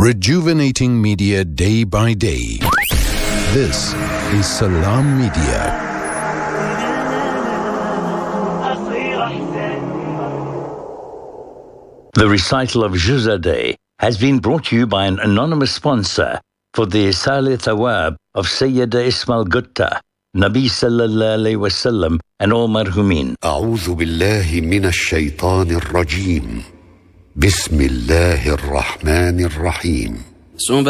rejuvenating media day by day. This is Salam Media. The recital of Juzadeh has been brought to you by an anonymous sponsor for the Isal Thawab of Sayyida Ismail Gutta, Nabi Sallallahu Alaihi Wasallam and all marhumin. أعوذ بالله من الشيطان الرجيم. بسم الله الرحمن الرحيم.